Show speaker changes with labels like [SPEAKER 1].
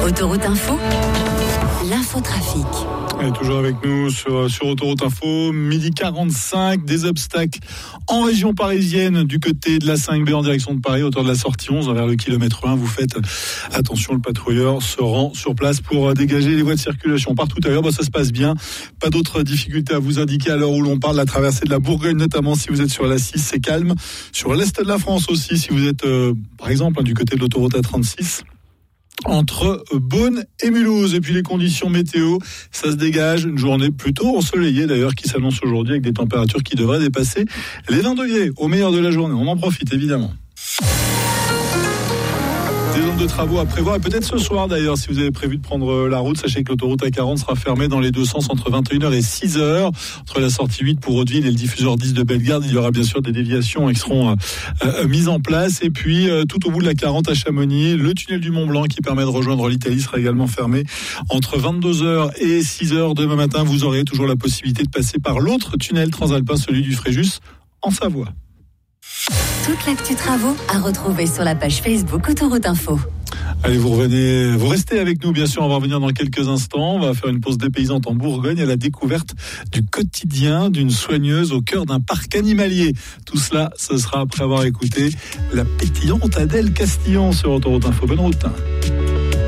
[SPEAKER 1] Autoroute Info, l'infotrafic.
[SPEAKER 2] Elle est toujours avec nous sur Autoroute Info, midi 45, des obstacles en région parisienne du côté de la 5B en direction de Paris, hauteur de la sortie 11 vers le kilomètre 1. Vous faites attention, le patrouilleur se rend sur place pour dégager les voies de circulation. Partout ailleurs, ça se passe bien. Pas d'autres difficultés à vous indiquer à l'heure où l'on parle. La traversée de la Bourgogne, notamment si vous êtes sur la 6, c'est calme. Sur l'est de la France aussi, si vous êtes par exemple du côté de l'autoroute A36. Entre Beaune et Mulhouse. Et puis les conditions météo, ça se dégage. Une journée plutôt ensoleillée d'ailleurs qui s'annonce aujourd'hui avec des températures qui devraient dépasser les 20 degrés au meilleur de la journée. On en profite évidemment. Des zones de travaux à prévoir et peut-être ce soir d'ailleurs si vous avez prévu de prendre la route, sachez que l'autoroute A40 sera fermée dans les deux sens entre 21h et 6h entre la sortie 8 pour Hauteville et le diffuseur 10 de Bellegarde. Il y aura bien sûr des déviations qui seront mises en place et puis tout au bout de la 40 à Chamonix, le tunnel du Mont Blanc qui permet de rejoindre l'Italie sera également fermé entre 22h et 6h demain matin. Vous aurez toujours la possibilité de passer par l'autre tunnel transalpin, celui du Fréjus en Savoie.
[SPEAKER 1] Toute l'actu travaux à retrouver sur la page Facebook Autoroute Info.
[SPEAKER 2] Allez, vous restez avec nous, bien sûr, on va revenir dans quelques instants. On va faire une pause dépaysante en Bourgogne à la découverte du quotidien d'une soigneuse au cœur d'un parc animalier. Tout cela, ce sera après avoir écouté la pétillante Adèle Castillon sur Autoroute Info. Bonne route.